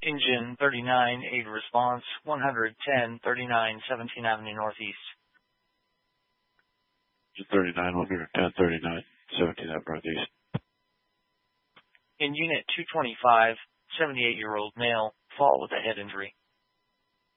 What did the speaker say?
Engine 39, aid response 110, 39, 17th Avenue Northeast. 39, 110, 39, 17th Avenue Northeast. In Unit 225, 78-year-old male, fall with a head injury.